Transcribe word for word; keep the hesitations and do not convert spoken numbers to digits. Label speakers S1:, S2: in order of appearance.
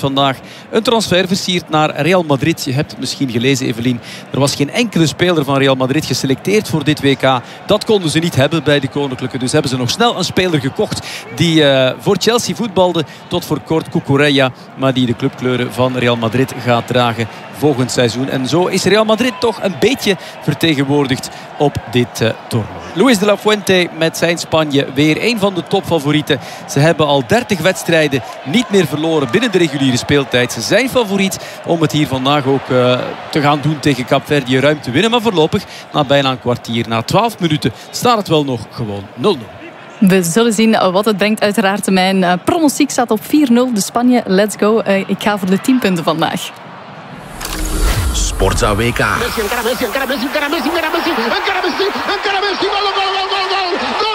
S1: vandaag een transfer versierd naar Real Madrid. Je hebt het misschien gelezen, Evelien. Er was geen enkele speler van Real Madrid geselecteerd voor dit W K. Dat konden ze niet hebben bij de Koninklijke. Dus hebben ze nog snel een speler gekocht die uh, voor Chelsea voetbalde tot voor kort, Cucurella, maar die de clubkleuren van Real Madrid gaat dragen volgend seizoen. En zo is Real Madrid toch een beetje vertegenwoordigd op dit uh, toernooi. Luis de la Fuente met zijn Spanje weer een van de topfavorieten. Ze hebben al dertig wedstrijden niet meer verloren binnen de reguliere speeltijd. Ze zijn favoriet om het hier vandaag ook uh, te gaan doen tegen Kaapverdië, ruim te winnen. Maar voorlopig, na bijna een kwartier, na twaalf minuten, staat het wel nog gewoon nul nul.
S2: We zullen zien wat het brengt. Uiteraard mijn uh, pronostiek staat op vier nul. De Spanje, let's go. Uh, ik ga voor de tien punten vandaag.
S3: Sportza W K.
S4: Messi, encara Messi, encara Messi, encara Messi, encara Messi, encara Messi, encara Messi, gol, gol, gol, gol, gol, gol.